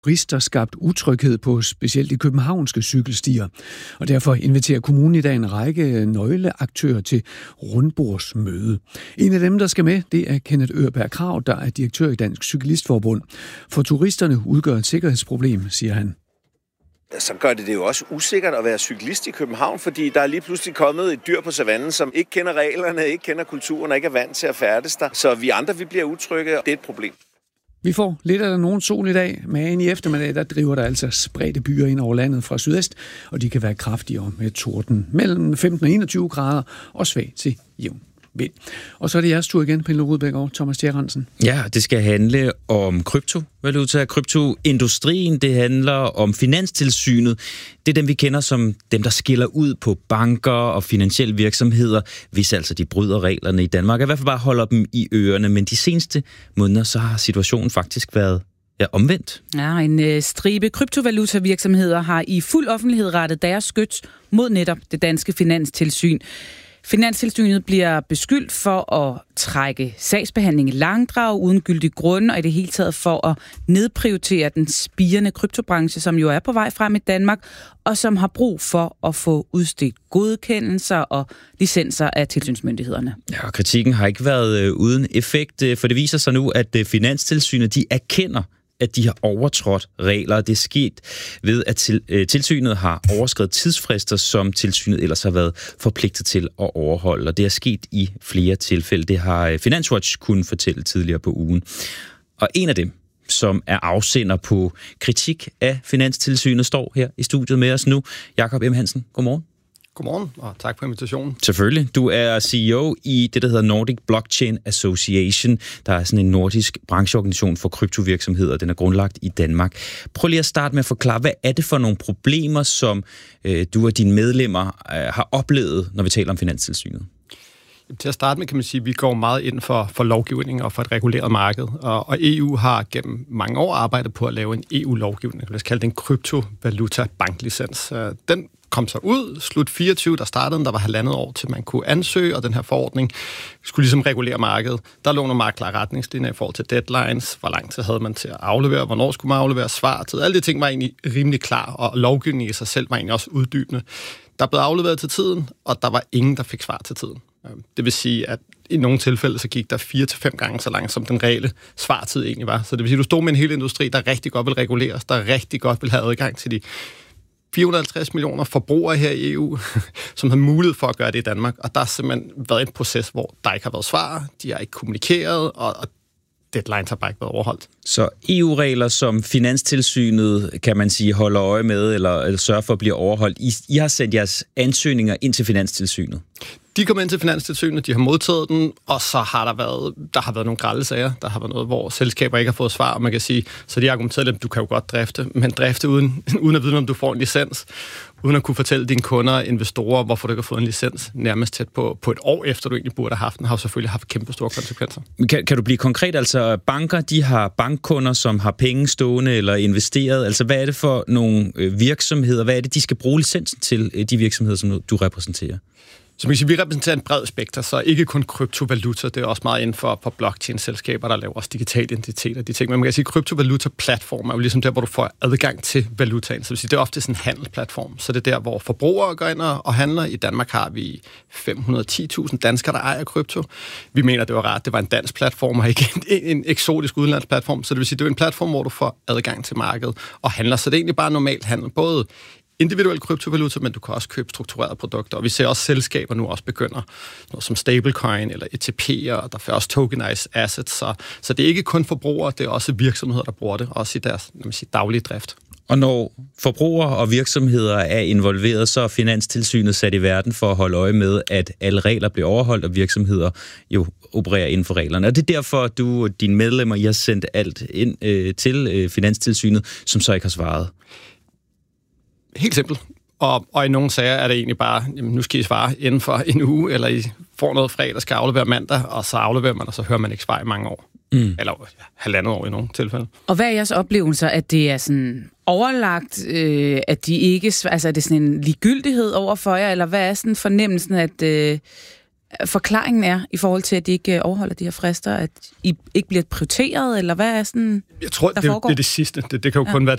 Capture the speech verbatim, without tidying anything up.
Turister skabt utryghed på specielt de københavnske cykelstier, og derfor inviterer kommunen i dag en række nøgleaktører til rundbordsmøde. En af dem, der skal med, det er Kenneth Øhrberg Krag, der er direktør i Dansk Cyklistforbund. For turisterne udgør et sikkerhedsproblem, siger han. Så gør det det jo også usikkert at være cyklist i København, fordi der er lige pludselig kommet et dyr på savannen, som ikke kender reglerne, ikke kender kulturen og ikke er vant til at færdes der. Så vi andre, vi bliver utrygge, og det er et problem. Vi får lidt af nogen sol i dag, men i eftermiddag der driver der altså spredte byer ind over landet fra sydøst, og de kan være kraftigere med torden mellem femten og enogtyve grader og svag til jævn vind. Og så er det jeres tur igen, Pernille Rudbæk og Thomas Tjerrensen. Ja, det skal handle om kryptovaluta, kryptoindustrien, det handler om Finanstilsynet. Det er dem, vi kender som dem, der skiller ud på banker og finansielle virksomheder, hvis altså de bryder reglerne i Danmark. I hvert fald bare holder dem i ørerne, men de seneste måneder, så har situationen faktisk været ja, omvendt. Ja, en øh, stribe kryptovaluta-virksomheder har i fuld offentlighed rettet deres skyts mod netop det danske Finanstilsyn. Finanstilsynet bliver beskyldt for at trække sagsbehandling i langdrag uden gyldig grund, og i det hele taget for at nedprioritere den spirende kryptobranche, som jo er på vej frem i Danmark, og som har brug for at få udstedt godkendelser og licenser af tilsynsmyndighederne. Ja, og kritikken har ikke været øh, uden effekt, for det viser sig nu, at øh, Finanstilsynet de erkender, at de har overtrådt regler. Det er sket ved, at til, øh, tilsynet har overskredet tidsfrister, som tilsynet ellers har været forpligtet til at overholde. Og det er sket i flere tilfælde. Det har øh, Finanswatch kunnet fortælle tidligere på ugen. Og en af dem, som er afsender på kritik af Finanstilsynet, står her i studiet med os nu. Jakob M. Hansen, godmorgen. Godmorgen, og tak for invitationen. Selvfølgelig. Du er C E O i det, der hedder Nordic Blockchain Association. Der er sådan en nordisk brancheorganisation for kryptovirksomheder. Den er grundlagt i Danmark. Prøv lige at starte med at forklare, hvad er det for nogle problemer, som øh, du og dine medlemmer øh, har oplevet, når vi taler om Finanstilsynet? Til at starte med kan man sige, at vi går meget ind for, for lovgivning og for et reguleret marked. Og, og E U har gennem mange år arbejdet på at lave en E U-lovgivning. Lad os kalde det en kryptovaluta-banklicens. Den kom så ud, slut fireogtyve, der startede den, der var halvandet år til man kunne ansøge, og den her forordning skulle ligesom regulere markedet. Der lå nogle meget klare retningslinjer i forhold til deadlines, hvor lang tid havde man til at aflevere, hvornår skulle man aflevere, svartid. Alle de ting var egentlig rimelig klar, og lovgivningen i sig selv var egentlig også uddybende. Der blev afleveret til tiden, og der var ingen, der fik svar til tiden. Det vil sige, at i nogle tilfælde så gik der fire til fem gange så langt, som den reelle svartid egentlig var. Så det vil sige, at du stod med en hel industri, der rigtig godt vil reguleres, der rigtig godt vil have adgang til de fire hundrede og halvtreds millioner forbrugere her i E U, som har mulighed for at gøre det i Danmark. Og der har simpelthen været en proces, hvor der ikke har været svar, de har ikke kommunikeret, og, og deadlines har bare ikke været overholdt. Så E U-regler, som Finanstilsynet, kan man sige, holder øje med, eller, eller sørger for at blive overholdt. I, I har sendt jeres ansøgninger ind til Finanstilsynet. De kom ind til Finanstilsynet, de har modtaget den, og så har der været, der har været nogle grelle sager. Der har været noget, hvor selskaber ikke har fået svar, og man kan sige, så de har argumenteret lidt, at du kan jo godt drifte, men drifte uden, uden at vide, om du får en licens, uden at kunne fortælle dine kunder og investorer, hvorfor du ikke har fået en licens, nærmest tæt på, på et år efter, du egentlig burde have haft den, har jo selvfølgelig haft kæmpe store konsekvenser. Kan, kan du blive konkret? Altså banker, de har bankkunder, som har penge stående eller investeret. Altså hvad er det for nogle virksomheder? Hvad er det, de skal bruge licensen til, de virksomheder, som du repræsenterer? Så man kan sige, vi repræsenterer en bred spekter, så ikke kun kryptovaluta, det er også meget inden for, for blockchain-selskaber, der laver også digital identitet og de ting. Men man kan sige, at kryptovaluta-platform er jo ligesom der, hvor du får adgang til valutaen. Så det, vil sige, det er ofte sådan en handelsplatform. Så det er der, hvor forbrugere går ind og handler. I Danmark har vi fem hundrede og ti tusind danskere, der ejer krypto. Vi mener, det var rart, det var en dansk platform og ikke en, en eksotisk udenlandsplatform. Så det vil sige, det er en platform, hvor du får adgang til markedet og handler. Så det er egentlig bare normal handel, både individuel kryptovaluta, men du kan også købe strukturerede produkter. Og vi ser også selskaber nu også begynder, noget som stablecoin eller E T P'er, og der får også tokenized assets. Så, så det er ikke kun forbrugere, det er også virksomheder, der bruger det, også i deres lad mig sige, daglige drift. Og når forbrugere og virksomheder er involveret, så er Finanstilsynet sat i verden for at holde øje med, at alle regler bliver overholdt, og virksomheder jo opererer inden for reglerne. Og det er derfor, at du og dine medlemmer, I har sendt alt ind øh, til øh, Finanstilsynet, som så ikke har svaret. Helt simpelt. Og, og i nogle sager er det egentlig bare, jamen, nu skal I svare inden for en uge, eller I får noget fredag, skal aflevere mandag, og så afleverer man, og så hører man ikke svar i mange år. Mm. Eller ja, halvandet år i nogle tilfælde. Og hvad er jeres oplevelser, at det er sådan overlagt, øh, at de ikke, altså er det sådan en ligegyldighed over for jer, eller hvad er sådan fornemmelsen, at, øh, forklaringen er i forhold til, at de ikke overholder de her frister, at I ikke bliver prioriteret, eller hvad er sådan, Jeg tror, der det, foregår? det er det sidste. Det, det kan jo ja. kun være